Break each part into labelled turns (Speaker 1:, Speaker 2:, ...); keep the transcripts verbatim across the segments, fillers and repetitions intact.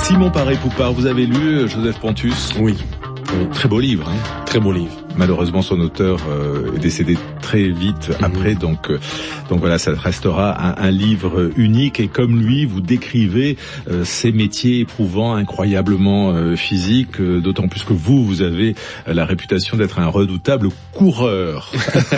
Speaker 1: Simon Paré-Poupart, vous avez lu Joseph Pontus?
Speaker 2: Oui.
Speaker 1: Oui. Très beau livre. Hein.
Speaker 2: Très beau livre.
Speaker 1: Malheureusement, son auteur euh, est décédé très vite mmh. après, donc euh, donc voilà, ça restera un, un livre unique. Et comme lui, vous décrivez euh, ces métiers éprouvants, incroyablement euh, physiques, euh, d'autant plus que vous, vous avez euh, la réputation d'être un redoutable coureur,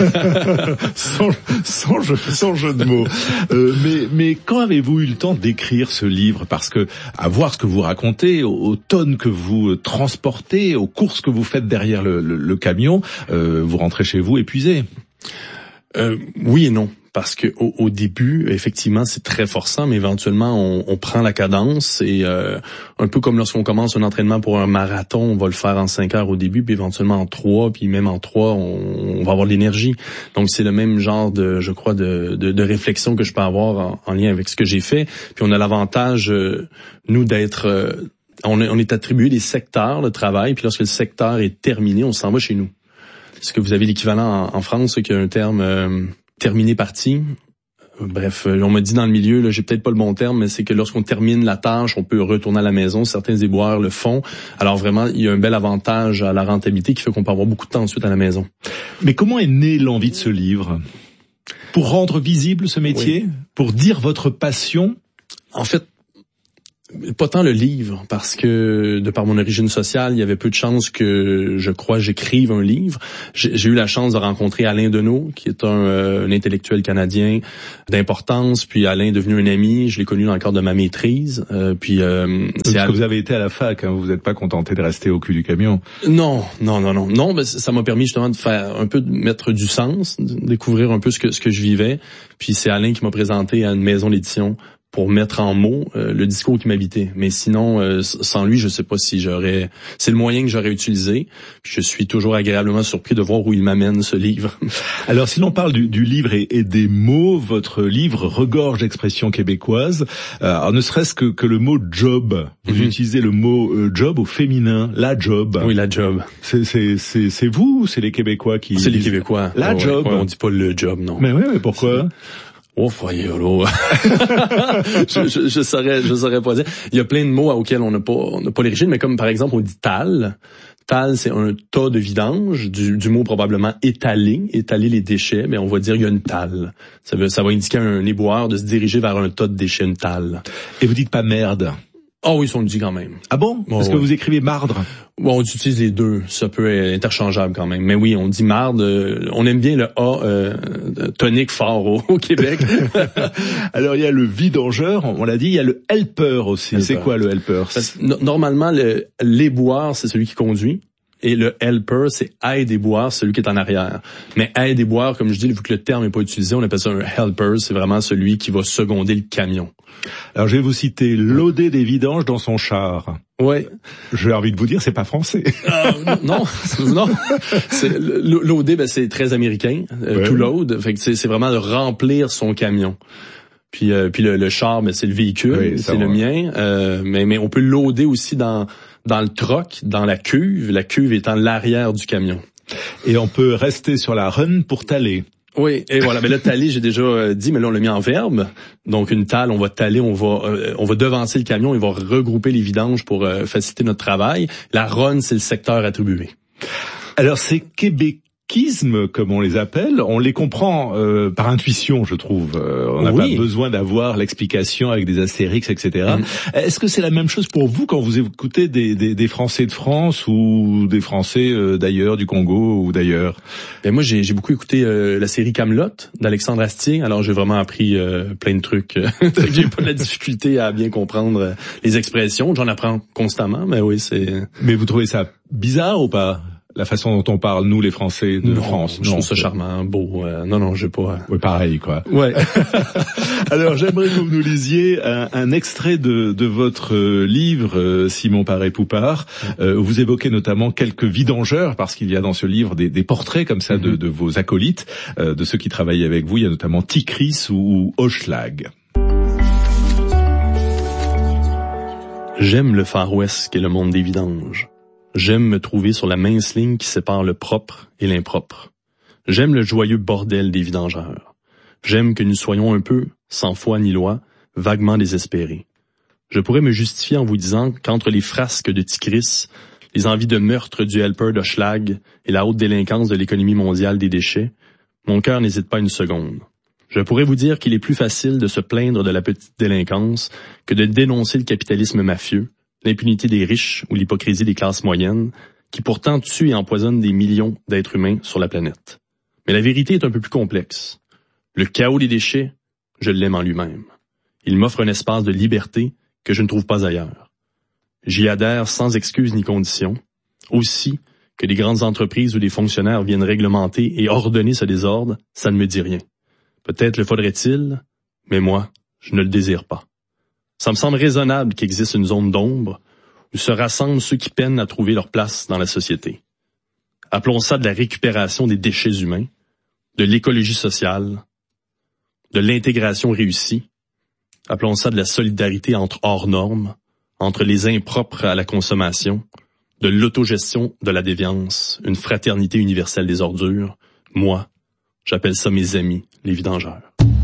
Speaker 1: sans, sans, jeu, sans jeu de mots. Euh, mais mais quand avez-vous eu le temps d'écrire ce livre? Parce que à voir ce que vous racontez, aux, aux tonnes que vous transportez, aux courses que vous faites derrière le, le, le camion. Euh, vous rentrez chez vous épuisé.
Speaker 2: Euh, oui et non, parce que au, au début, effectivement, c'est très forçant, mais éventuellement, on, on prend la cadence et euh, un peu comme lorsqu'on commence un entraînement pour un marathon, on va le faire en cinq heures au début, puis éventuellement en trois, puis même en trois, on, on va avoir de l'énergie. Donc c'est le même genre de, je crois, de, de, de réflexion que je peux avoir en, en lien avec ce que j'ai fait. Puis on a l'avantage, euh, nous, d'être euh, on est, on est attribué des secteurs de travail, puis lorsque le secteur est terminé, on s'en va chez nous. Est-ce que vous avez l'équivalent en, en France, qui a un terme euh, terminé parti? Bref, on m'a dit dans le milieu, là, j'ai peut-être pas le bon terme, mais c'est que lorsqu'on termine la tâche, on peut retourner à la maison. Certains éboueurs le font. Alors vraiment, il y a un bel avantage à la rentabilité qui fait qu'on peut avoir beaucoup de temps ensuite à la maison.
Speaker 1: Mais comment est née l'envie de ce livre? Pour rendre visible ce métier? Oui. Pour dire votre passion?
Speaker 2: En fait, pas tant le livre, parce que de par mon origine sociale, il y avait peu de chances que, je crois, j'écrive un livre. J'ai, j'ai eu la chance de rencontrer Alain Deneau, qui est un, euh, un intellectuel canadien d'importance. Puis Alain est devenu un ami. Je l'ai connu dans le cadre de ma maîtrise. Euh, puis euh,
Speaker 1: c'est parce que vous avez été à la fac, hein, vous n'êtes pas contenté de rester au cul du camion.
Speaker 2: Non, non, non, non, non. Ben, ça m'a permis justement de faire un peu de mettre du sens, de découvrir un peu ce que ce que je vivais. Puis c'est Alain qui m'a présenté à une maison d'édition pour mettre en mots euh, le discours qui m'habitait. Mais sinon, euh, sans lui, je sais pas si j'aurais... C'est le moyen que j'aurais utilisé. Puis je suis toujours agréablement surpris de voir où il m'amène, ce livre.
Speaker 1: Alors, si l'on parle du, du livre et, et des mots, votre livre regorge d'expressions québécoises. Euh, alors, ne serait-ce que, que le mot « job ». Vous mm-hmm. utilisez le mot euh, « job » au féminin, « la job ».
Speaker 2: Oui, la job.
Speaker 1: C'est, c'est, c'est, c'est vous ou c'est les Québécois qui...
Speaker 2: C'est les Québécois.
Speaker 1: La
Speaker 2: ouais,
Speaker 1: job.
Speaker 2: Ouais, on dit pas le job, non.
Speaker 1: Mais oui, mais pourquoi?
Speaker 2: Oh, voyons, je, je, je saurais, je saurais pas dire. Il y a plein de mots auxquels on n'a pas, on n'a pas l'origine, mais comme par exemple, on dit tal. Tal, c'est un tas de vidange, du, du mot probablement étaler, étaler les déchets, mais on va dire il y a une talle. Ça veut, ça va indiquer à un éboueur de se diriger vers un tas de déchets, une talle.
Speaker 1: Et vous dites pas merde?
Speaker 2: Ah oh oui, ça on le dit quand même.
Speaker 1: Ah bon?
Speaker 2: Oh,
Speaker 1: Est-ce
Speaker 2: ouais.
Speaker 1: que vous écrivez marde?
Speaker 2: Bon, on utilise les deux. Ça peut être interchangeable quand même. Mais oui, on dit marde. Euh, on aime bien le A euh, tonique fort au, au Québec.
Speaker 1: Alors, il y a le vidangeur, on l'a dit. Il y a le helper aussi. Helper. C'est quoi le helper?
Speaker 2: Parce, no, normalement, le, l'éboueur, c'est celui qui conduit. Et le helper, c'est aide-éboueur, celui qui est en arrière. Mais aide-éboueur, comme je dis, vu que le terme n'est pas utilisé, on appelle ça un helper. C'est vraiment celui qui va seconder le camion.
Speaker 1: Alors, je vais vous citer loader des vidanges dans son char.
Speaker 2: Ouais.
Speaker 1: J'ai envie de vous dire, c'est pas français.
Speaker 2: Euh, non, non. C'est, loader, ben, c'est très américain. Euh, ouais. To load. Fait que c'est, c'est vraiment de remplir son camion. Puis, euh, puis le, le char, ben, c'est le véhicule, oui, c'est le mien. Euh, mais, mais on peut loader aussi dans, dans le troc, dans la cuve. La cuve étant l'arrière du camion.
Speaker 1: Et on peut rester sur la run pour taler.
Speaker 2: Oui, et voilà. Mais là, taler, j'ai déjà euh, dit, mais là, on l'a mis en verbe. Donc, une talle, on va taler, on va euh, on va devancer le camion, il va regrouper les vidanges pour euh, faciliter notre travail. La run, c'est le secteur attribué.
Speaker 1: Alors, c'est Québec. Comme on les appelle, on les comprend euh, par intuition, je trouve. Euh, on n'a oui. pas besoin d'avoir l'explication avec des astérix, et cetera. Mmh. Est-ce que c'est la même chose pour vous quand vous écoutez des, des, des Français de France ou des Français euh, d'ailleurs, du Congo ou d'ailleurs?
Speaker 2: Ben moi, j'ai, j'ai beaucoup écouté euh, la série Kaamelott d'Alexandre Astier. Alors, j'ai vraiment appris euh, plein de trucs. J'ai pas de la difficulté à bien comprendre euh, les expressions. J'en apprends constamment, mais oui, c'est...
Speaker 1: Mais vous trouvez ça bizarre ou pas? La façon dont on parle, nous, les Français de
Speaker 2: non,
Speaker 1: France.
Speaker 2: Je
Speaker 1: non,
Speaker 2: trouve ça charmant, beau. Euh, non, non, j'ai pas...
Speaker 1: Oui, pareil, quoi.
Speaker 2: Ouais.
Speaker 1: Alors, j'aimerais que vous nous lisiez un, un extrait de, de votre livre, Simon Paré-Poupart. Euh, vous évoquez notamment quelques vidangeurs, parce qu'il y a dans ce livre des, des portraits comme ça de, de vos acolytes, euh, de ceux qui travaillent avec vous. Il y a notamment Tikris ou, ou Hochelag.
Speaker 2: J'aime le Far West, qui est le monde des vidanges. J'aime me trouver sur la mince ligne qui sépare le propre et l'impropre. J'aime le joyeux bordel des vidangeurs. J'aime que nous soyons un peu, sans foi ni loi, vaguement désespérés. Je pourrais me justifier en vous disant qu'entre les frasques de Tikris, les envies de meurtre du helper d'Hochlag et la haute délinquance de l'économie mondiale des déchets, mon cœur n'hésite pas une seconde. Je pourrais vous dire qu'il est plus facile de se plaindre de la petite délinquance que de dénoncer le capitalisme mafieux, l'impunité des riches ou l'hypocrisie des classes moyennes, qui pourtant tuent et empoisonnent des millions d'êtres humains sur la planète. Mais la vérité est un peu plus complexe. Le chaos des déchets, je l'aime en lui-même. Il m'offre un espace de liberté que je ne trouve pas ailleurs. J'y adhère sans excuse ni condition. Aussi, que des grandes entreprises ou des fonctionnaires viennent réglementer et ordonner ce désordre, ça ne me dit rien. Peut-être le faudrait-il, mais moi, je ne le désire pas. Ça me semble raisonnable qu'il existe une zone d'ombre où se rassemblent ceux qui peinent à trouver leur place dans la société. Appelons ça de la récupération des déchets humains, de l'écologie sociale, de l'intégration réussie. Appelons ça de la solidarité entre hors normes, entre les impropres à la consommation, de l'autogestion de la déviance, une fraternité universelle des ordures. Moi, j'appelle ça mes amis, les vidangeurs.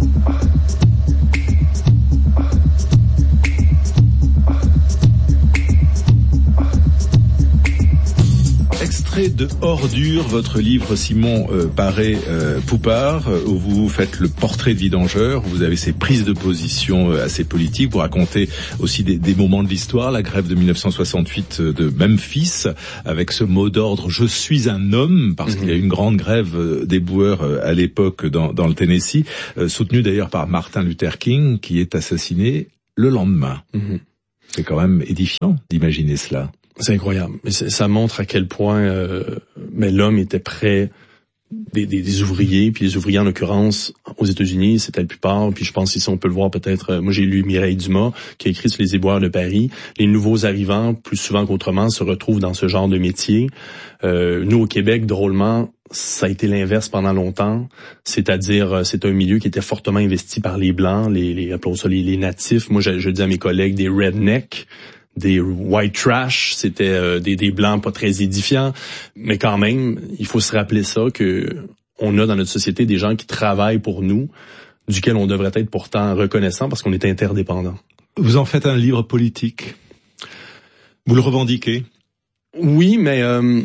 Speaker 1: Extrait de Ordure, votre livre Simon euh, Paré-Poupart, euh, où vous faites le portrait de vidangeur, vous avez ces prises de position euh, assez politiques, vous racontez aussi des, des moments de l'histoire, la grève de mille neuf cent soixante-huit de Memphis, avec ce mot d'ordre « Je suis un homme », parce mmh. qu'il y a eu une grande grève euh, des boueurs euh, à l'époque dans, dans le Tennessee, euh, soutenue d'ailleurs par Martin Luther King, qui est assassiné le lendemain. Mmh. C'est quand même édifiant d'imaginer cela.
Speaker 2: C'est incroyable. Mais ça montre à quel point euh, mais l'homme était prêt, des, des, des ouvriers, puis les ouvriers en l'occurrence aux États-Unis, c'était la plupart, puis je pense ici on peut le voir peut-être, euh, moi j'ai lu Mireille Dumas, qui a écrit sur les éboueurs de Paris. Les nouveaux arrivants, plus souvent qu'autrement, se retrouvent dans ce genre de métier. Euh, nous au Québec, drôlement, ça a été l'inverse pendant longtemps, c'est-à-dire c'est un milieu qui était fortement investi par les Blancs, les, les appelons ça les, les natifs. Moi je, je dis à mes collègues des rednecks, des white trash, c'était euh, des, des blancs pas très édifiants, mais quand même, il faut se rappeler ça, que on a dans notre société des gens qui travaillent pour nous, duquel on devrait être pourtant reconnaissant parce qu'on est interdépendants.
Speaker 1: Vous en faites un livre politique. Vous le revendiquez?
Speaker 2: Oui, mais euh,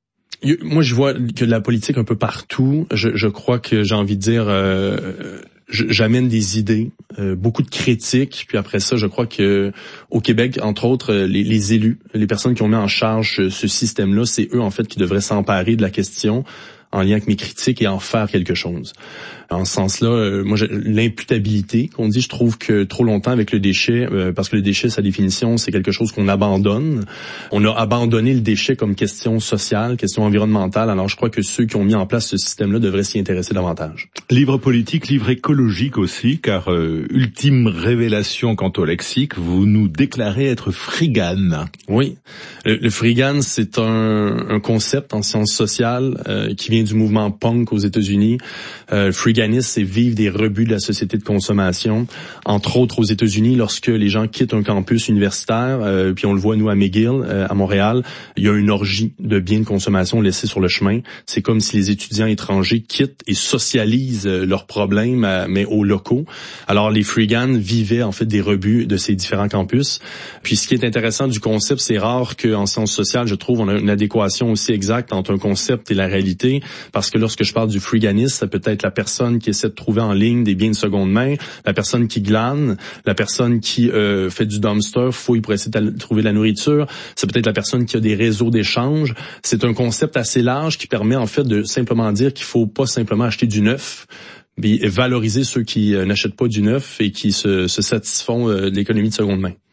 Speaker 2: moi je vois que la politique un peu partout. Je, je crois que j'ai envie de dire... Euh, J'amène des idées, euh, beaucoup de critiques, puis après ça, je crois que au Québec, entre autres, les, les élus, les personnes qui ont mis en charge ce système-là, c'est eux en fait qui devraient s'emparer de la question en lien avec mes critiques et en faire quelque chose. En ce sens-là, euh, moi, l'imputabilité qu'on dit, je trouve que trop longtemps avec le déchet, euh, parce que le déchet, sa définition, c'est quelque chose qu'on abandonne. On a abandonné le déchet comme question sociale, question environnementale. Alors, je crois que ceux qui ont mis en place ce système-là devraient s'y intéresser davantage.
Speaker 1: Livre politique, livre écologique aussi, car euh, ultime révélation quant au lexique, vous nous déclarez être frigane.
Speaker 2: Oui, le, le frigane, c'est un, un concept en sciences sociales euh, qui vient du mouvement punk aux États-Unis. Euh, friganisme, c'est vivre des rebuts de la société de consommation. Entre autres, aux États-Unis, lorsque les gens quittent un campus universitaire, euh, puis on le voit nous à McGill, euh, à Montréal, il y a une orgie de biens de consommation laissés sur le chemin. C'est comme si les étudiants étrangers quittent et socialisent euh, leurs problèmes, euh, mais aux locaux. Alors les frigans vivaient en fait des rebuts de ces différents campus. Puis ce qui est intéressant du concept, c'est rare qu'en sciences sociales, je trouve, on a une adéquation aussi exacte entre un concept et la réalité, parce que lorsque je parle du friganisme, ça peut être la personne qui essaie de trouver en ligne des biens de seconde main, la personne qui glane, la personne qui euh, fait du dumpster, fouille pour essayer de trouver de la nourriture, c'est peut-être la personne qui a des réseaux d'échange. C'est un concept assez large qui permet en fait de simplement dire qu'il faut pas simplement acheter du neuf, mais valoriser ceux qui euh, n'achètent pas du neuf et qui se, se satisfont euh, de l'économie de seconde main.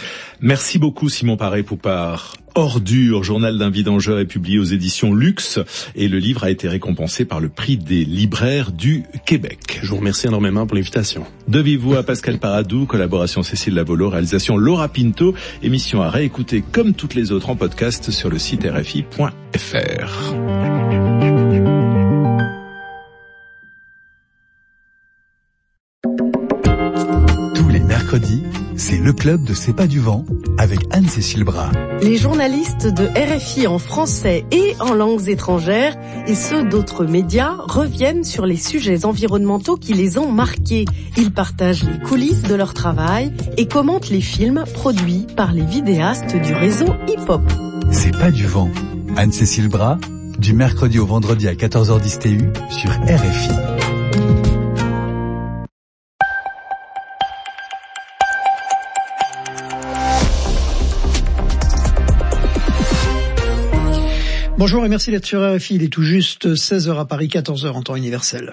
Speaker 1: Merci beaucoup Simon Paré-Poupart. Ordure, journal d'un vidangeur, est publié aux éditions Luxe et le livre a été récompensé par le prix des libraires du Québec.
Speaker 2: Je vous remercie énormément pour l'invitation.
Speaker 1: De vive voix à Pascal Paradou, collaboration Cécile Lavolo, réalisation Laura Pinto, émission à réécouter comme toutes les autres en podcast sur le site R F I point F R.
Speaker 3: Tous les mercredis, c'est le le club de C'est pas du vent avec Anne-Cécile Bras.
Speaker 4: Les journalistes de R F I en français et en langues étrangères et ceux d'autres médias reviennent sur les sujets environnementaux qui les ont marqués. Ils partagent les coulisses de leur travail et commentent les films produits par les vidéastes du réseau hip-hop.
Speaker 3: C'est pas du vent. Anne-Cécile Bras, du mercredi au vendredi à quatorze heures dix T U sur R F I.
Speaker 5: Bonjour et merci d'être sur R F I. Il est tout juste seize heures à Paris, quatorze heures en temps universel.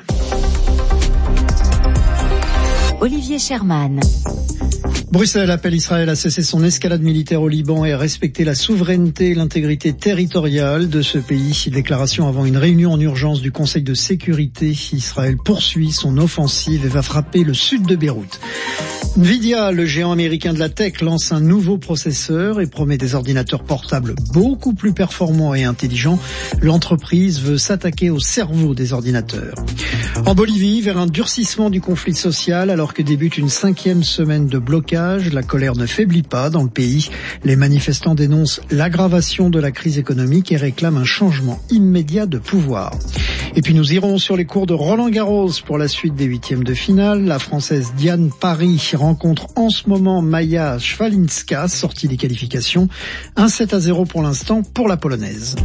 Speaker 6: Olivier Sherman.
Speaker 5: Bruxelles appelle Israël à cesser son escalade militaire au Liban et à respecter la souveraineté et l'intégrité territoriale de ce pays. Déclaration avant une réunion en urgence du Conseil de sécurité. Israël poursuit son offensive et va frapper le sud de Beyrouth. Nvidia, le géant américain de la tech, lance un nouveau processeur et promet des ordinateurs portables beaucoup plus performants et intelligents. L'entreprise veut s'attaquer au cerveau des ordinateurs. En Bolivie, vers un durcissement du conflit social alors que débute une cinquième semaine de blocage, la colère ne faiblit pas dans le pays. Les manifestants dénoncent l'aggravation de la crise économique et réclament un changement immédiat de pouvoir. Et puis nous irons sur les cours de Roland-Garros pour la suite des huitièmes de finale. La Française Diane Paris rencontre en ce moment Maja Swalinska, sortie des qualifications. un sept à zéro pour l'instant pour la Polonaise.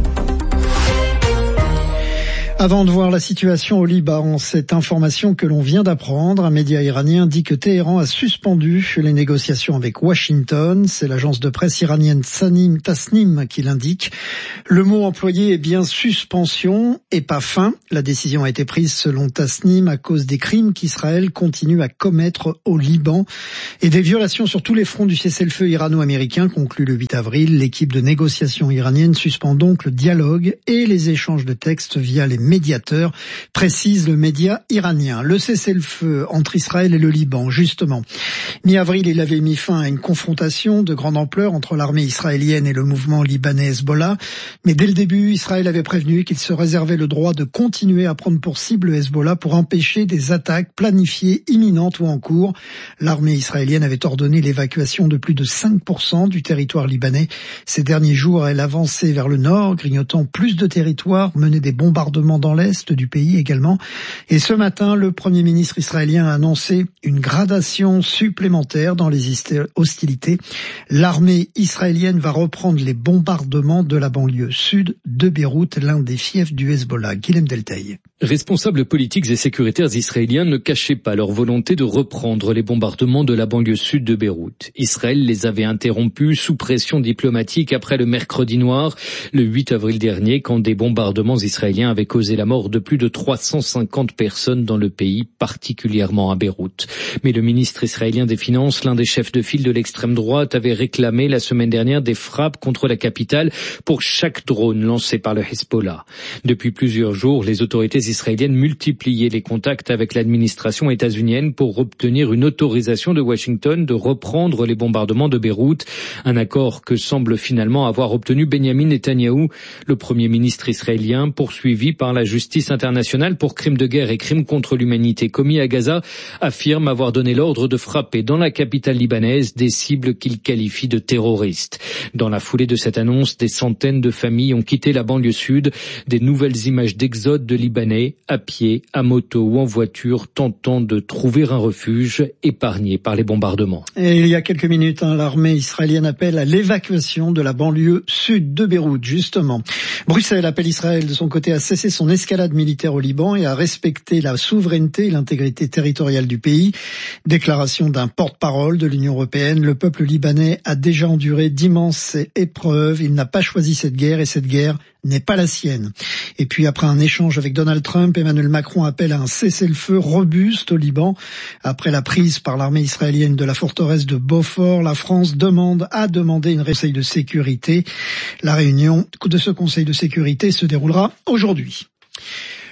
Speaker 5: Avant de voir la situation au Liban, cette information que l'on vient d'apprendre, un média iranien dit que Téhéran a suspendu les négociations avec Washington. C'est l'agence de presse iranienne Tasnim, Tasnim qui l'indique. Le mot employé est bien suspension et pas fin. La décision a été prise selon Tasnim à cause des crimes qu'Israël continue à commettre au Liban et des violations sur tous les fronts du cessez-le-feu irano-américain conclu le huit avril. L'équipe de négociation iranienne suspend donc le dialogue et les échanges de textes via les médiateur, précise le média iranien. Le cessez-le-feu entre Israël et le Liban, justement. Mi-avril, il avait mis fin à une confrontation de grande ampleur entre l'armée israélienne et le mouvement libanais Hezbollah. Mais dès le début, Israël avait prévenu qu'il se réservait le droit de continuer à prendre pour cible Hezbollah pour empêcher des attaques planifiées, imminentes ou en cours. L'armée israélienne avait ordonné l'évacuation de plus de cinq pour cent du territoire libanais. Ces derniers jours, elle avançait vers le nord, grignotant plus de territoire, menait des bombardements dans l'est du pays également. Et ce matin, le Premier ministre israélien a annoncé une gradation supplémentaire dans les hostilités. L'armée israélienne va reprendre les bombardements de la banlieue sud de Beyrouth, l'un des fiefs du Hezbollah. Guilhem Delteil.
Speaker 7: Responsables politiques et sécuritaires israéliens ne cachaient pas leur volonté de reprendre les bombardements de la banlieue sud de Beyrouth. Israël les avait interrompus sous pression diplomatique après le mercredi noir, le huit avril dernier, quand des bombardements israéliens avaient causé la mort de plus de trois cent cinquante personnes dans le pays, particulièrement à Beyrouth. Mais le ministre israélien des Finances, l'un des chefs de file de l'extrême droite, avait réclamé la semaine dernière des frappes contre la capitale pour chaque drone lancé par le Hezbollah. Depuis plusieurs jours, les autorités israéliennes multipliaient les contacts avec l'administration états-unienne pour obtenir une autorisation de Washington de reprendre les bombardements de Beyrouth, un accord que semble finalement avoir obtenu Benjamin Netanyahou, le premier ministre israélien, poursuivi par la justice internationale pour crimes de guerre et crimes contre l'humanité commis à Gaza, affirme avoir donné l'ordre de frapper dans la capitale libanaise des cibles qu'il qualifie de terroristes. Dans la foulée de cette annonce, des centaines de familles ont quitté la banlieue sud, des nouvelles images d'exode de Libanais, à pied, à moto ou en voiture, tentant de trouver un refuge épargné par les bombardements.
Speaker 5: Et il y a quelques minutes, hein, l'armée israélienne appelle à l'évacuation de la banlieue sud de Beyrouth, justement. Bruxelles appelle Israël de son côté à cesser son escalade militaire au Liban et à respecter la souveraineté et l'intégrité territoriale du pays. Déclaration d'un porte-parole de l'Union européenne. Le peuple libanais a déjà enduré d'immenses épreuves. Il n'a pas choisi cette guerre et cette guerre n'est pas la sienne. Et puis après un échange avec Donald Trump, Emmanuel Macron appelle à un cessez-le-feu robuste au Liban. Après la prise par l'armée israélienne de la forteresse de Beaufort, la France demande a demandé une conseil de sécurité. La réunion de ce conseil de sécurité se déroulera aujourd'hui.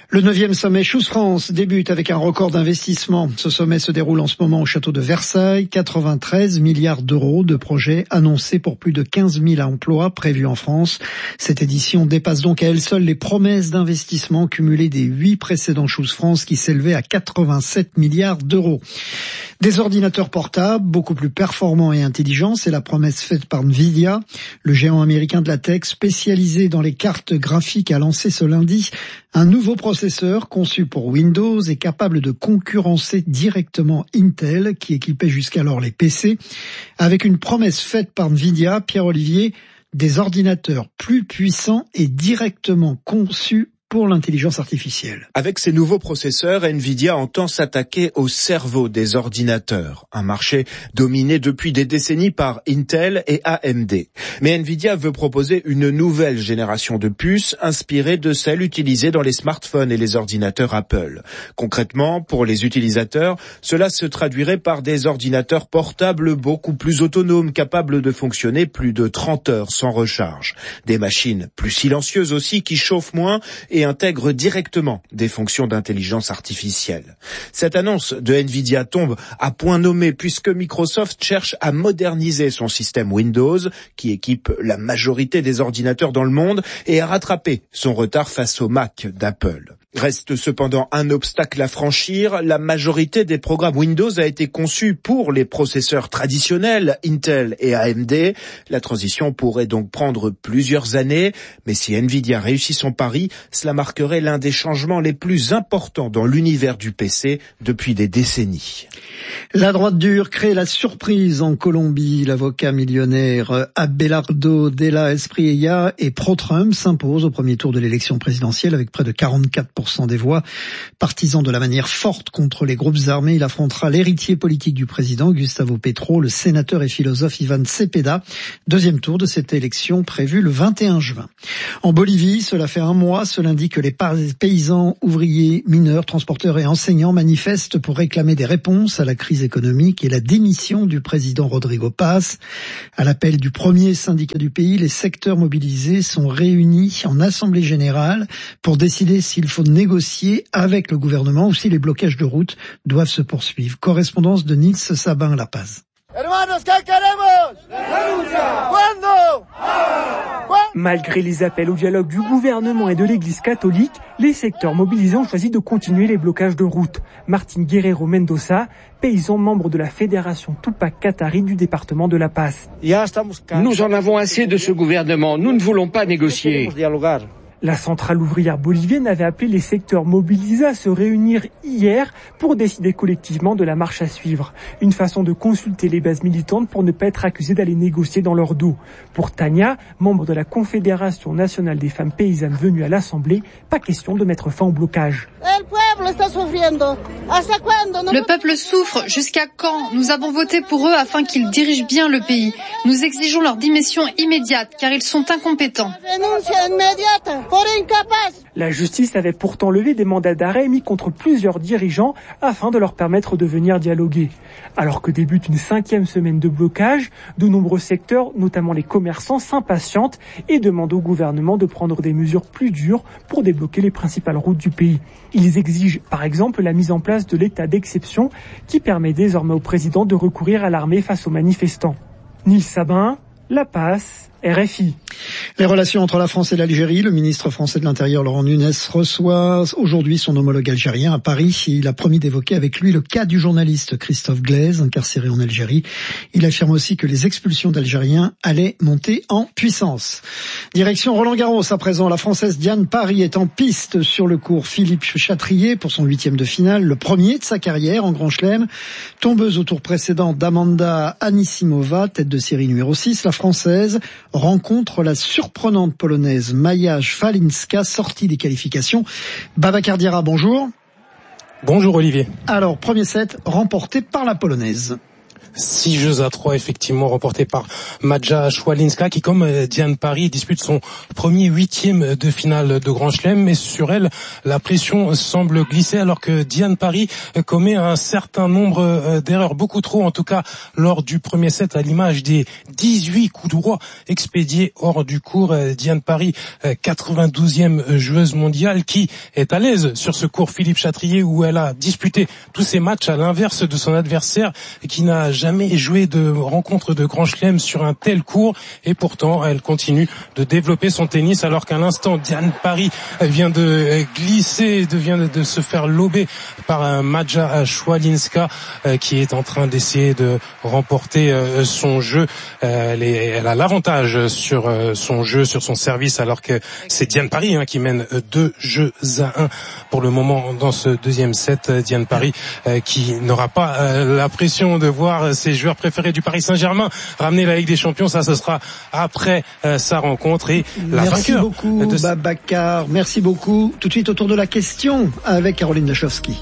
Speaker 5: Le neuvième sommet Choose France débute avec un record d'investissement. Ce sommet se déroule en ce moment au château de Versailles. quatre-vingt-treize milliards d'euros de projets annoncés pour plus de quinze mille emplois prévus en France. Cette édition dépasse donc à elle seule les promesses d'investissement cumulées des huit précédents Choose France qui s'élevaient à quatre-vingt-sept milliards d'euros. Des ordinateurs portables, beaucoup plus performants et intelligents, c'est la promesse faite par Nvidia. Le géant américain de la tech spécialisé dans les cartes graphiques a lancé ce lundi un nouveau processeur conçu pour Windows et capable de concurrencer directement Intel, qui équipait jusqu'alors les P C. Avec une promesse faite par Nvidia, Pierre-Olivier, des ordinateurs plus puissants et directement conçus pour l'intelligence artificielle.
Speaker 8: Avec ces nouveaux processeurs, Nvidia entend s'attaquer au cerveau des ordinateurs, un marché dominé depuis des décennies par Intel et A M D. Mais Nvidia veut proposer une nouvelle génération de puces inspirée de celles utilisées dans les smartphones et les ordinateurs Apple. Concrètement, pour les utilisateurs, cela se traduirait par des ordinateurs portables beaucoup plus autonomes, capables de fonctionner plus de trente heures sans recharge. Des machines plus silencieuses aussi, qui chauffent moins et intègre directement des fonctions d'intelligence artificielle. Cette annonce de Nvidia tombe à point nommé puisque Microsoft cherche à moderniser son système Windows, qui équipe la majorité des ordinateurs dans le monde, et à rattraper son retard face au Mac d'Apple. Reste cependant un obstacle à franchir. La majorité des programmes Windows a été conçue pour les processeurs traditionnels Intel et A M D. La transition pourrait donc prendre plusieurs années, mais si Nvidia réussit son pari, cela marquerait l'un des changements les plus importants dans l'univers du P C depuis des décennies.
Speaker 5: La droite dure crée la surprise en Colombie. L'avocat millionnaire Abelardo de la Espriella et pro-Trump s'impose au premier tour de l'élection présidentielle avec près de quarante-quatre pour cent des voix. Partisan de la manière forte contre les groupes armés, il affrontera l'héritier politique du président, Gustavo Petro, le sénateur et philosophe Ivan Cepeda. Deuxième tour de cette élection prévue le vingt et un juin. En Bolivie, cela fait un mois, ce lundi, que les paysans, ouvriers, mineurs, transporteurs et enseignants manifestent pour réclamer des réponses à la crise économique et la démission du président Rodrigo Paz. À l'appel du premier syndicat du pays, les secteurs mobilisés sont réunis en assemblée générale pour décider s'il faut négocier avec le gouvernement ou si les blocages de route doivent se poursuivre. Correspondance de Nils Sabin La Paz.
Speaker 9: Malgré les appels au dialogue du gouvernement et de l'Église catholique, les secteurs mobilisés ont choisi de continuer les blocages de route. Martin Guerrero Mendoza, paysan membre de la Fédération Tupac Katari du département de La Paz.
Speaker 10: Nous en avons assez de ce gouvernement, nous ne voulons pas négocier.
Speaker 9: La centrale ouvrière bolivienne avait appelé les secteurs mobilisés à se réunir hier pour décider collectivement de la marche à suivre. Une façon de consulter les bases militantes pour ne pas être accusés d'aller négocier dans leur dos. Pour Tania, membre de la Confédération nationale des femmes paysannes venues à l'Assemblée, pas question de mettre fin au blocage.
Speaker 11: Le peuple souffre. Jusqu'à quand? Nous avons voté pour eux afin qu'ils dirigent bien le pays. Nous exigeons leur démission immédiate car ils sont incompétents.
Speaker 9: La justice avait pourtant levé des mandats d'arrêt émis contre plusieurs dirigeants afin de leur permettre de venir dialoguer. Alors que débute une cinquième semaine de blocage, de nombreux secteurs, notamment les commerçants, s'impatientent et demandent au gouvernement de prendre des mesures plus dures pour débloquer les principales routes du pays. Ils exigent par exemple la mise en place de l'état d'exception qui permet désormais au président de recourir à l'armée face aux manifestants. Nils Sabin, La Paz, R F I.
Speaker 5: Les relations entre la France et l'Algérie, le ministre français de l'Intérieur Laurent Nunez reçoit aujourd'hui son homologue algérien à Paris. Il a promis d'évoquer avec lui le cas du journaliste Christophe Glaise, incarcéré en Algérie. Il affirme aussi que les expulsions d'Algériens allaient monter en puissance. Direction Roland-Garros à présent. La Française Diane Parry est en piste sur le court Philippe Chatrier pour son huitième de finale, le premier de sa carrière en Grand Chelem. Tombeuse au tour précédent d'Amanda Anisimova, tête de série numéro six, la Française rencontre la surprenante polonaise Maja Szwalinska, sortie des qualifications. Babacar Diarra, bonjour.
Speaker 12: Bonjour Olivier.
Speaker 5: Alors, premier set remporté par la polonaise.
Speaker 12: Six jeux à trois, effectivement, remportés par Maja Swialinska, qui, comme Diane Parry, dispute son premier huitième de finale de Grand Chelem. Mais sur elle, la pression semble glisser, alors que Diane Parry commet un certain nombre d'erreurs, beaucoup trop, en tout cas, lors du premier set, à l'image des dix-huit coups droits expédiés hors du court. Diane Parry, quatre-vingt-douzième joueuse mondiale, qui est à l'aise sur ce court Philippe Chatrier, où elle a disputé tous ses matchs à l'inverse de son adversaire, qui n'a jamais jamais joué de rencontre de Grand Chelem sur un tel court, et pourtant elle continue de développer son tennis, alors qu'à l'instant Diane Parry vient de glisser, vient de se faire lober par Maja Swialinska, qui est en train d'essayer de remporter son jeu. Elle, est, elle a l'avantage sur son jeu, sur son service, alors que c'est Diane Parry hein, qui mène deux jeux à un pour le moment dans ce deuxième set. Diane Parry qui n'aura pas la pression de voir ses joueurs préférés du Paris Saint-Germain ramener la Ligue des Champions. Ça, ce sera après euh, sa rencontre. Et la
Speaker 5: merci
Speaker 12: vainqueur
Speaker 5: beaucoup,
Speaker 12: de...
Speaker 5: Babacar. Merci beaucoup. Tout de suite autour de la question avec Caroline Dachowski.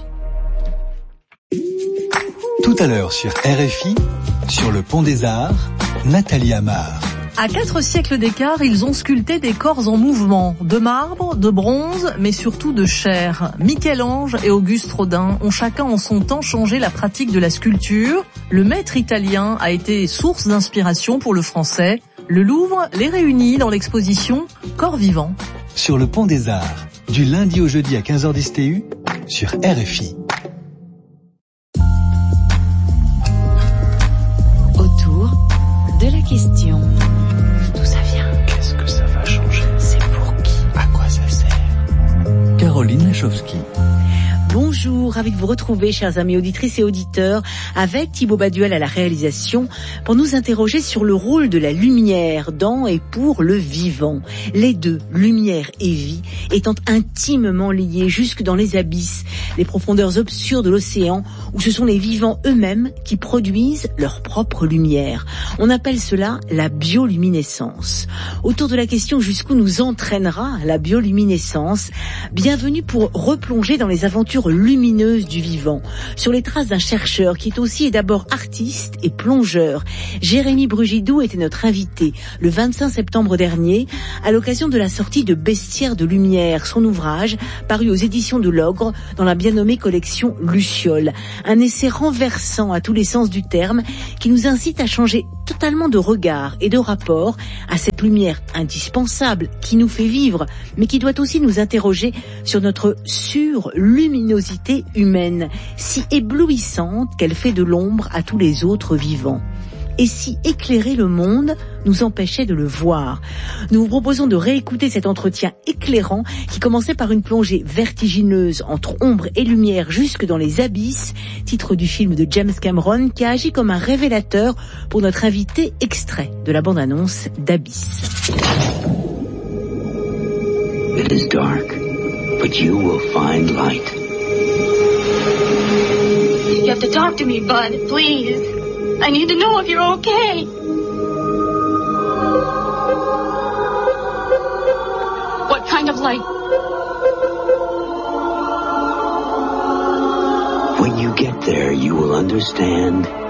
Speaker 3: Tout à l'heure sur R F I, sur le Pont des Arts, Nathalie Amar.
Speaker 13: À quatre siècles d'écart, ils ont sculpté des corps en mouvement, de marbre, de bronze, mais surtout de chair. Michel-Ange et Auguste Rodin ont chacun en son temps changé la pratique de la sculpture. Le maître italien a été source d'inspiration pour le français. Le Louvre les réunit dans l'exposition Corps vivants.
Speaker 3: Sur le Pont des Arts, du lundi au jeudi à quinze heures dix T U, sur R F I.
Speaker 6: Autour de la question.
Speaker 3: Caroline Dachowski.
Speaker 14: Bonjour, ravi de vous retrouver, chers amis auditrices et auditeurs, avec Thibaut Baduel à la réalisation, pour nous interroger sur le rôle de la lumière dans et pour le vivant. Les deux, lumière et vie, étant intimement liés jusque dans les abysses, les profondeurs obscures de l'océan, où ce sont les vivants eux-mêmes qui produisent leur propre lumière. On appelle cela la bioluminescence. Autour de la question jusqu'où nous entraînera la bioluminescence, bienvenue pour replonger dans les aventures lumineuse du vivant, sur les traces d'un chercheur qui est aussi et d'abord artiste et plongeur. Jérémy Brugidou était notre invité le vingt-cinq septembre dernier à l'occasion de la sortie de Bestiaire de lumière, son ouvrage paru aux éditions de l'Ogre dans la bien nommée collection Luciole. Un essai renversant à tous les sens du terme qui nous incite à changer totalement de regard et de rapport à cette lumière indispensable qui nous fait vivre, mais qui doit aussi nous interroger sur notre surluminosité humaine, si éblouissante qu'elle fait de l'ombre à tous les autres vivants. Et si éclairer le monde nous empêchait de le voir. Nous vous proposons de réécouter cet entretien éclairant qui commençait par une plongée vertigineuse entre ombre et lumière jusque dans les abysses, titre du film de James Cameron, qui a agi comme un révélateur pour notre invité, extrait de la bande-annonce d'Abyss.
Speaker 15: It is dark, but you will find light.
Speaker 16: You have to talk to me, Bud, please. I need to know if you're okay. What kind of light?
Speaker 15: When you get there, you will understand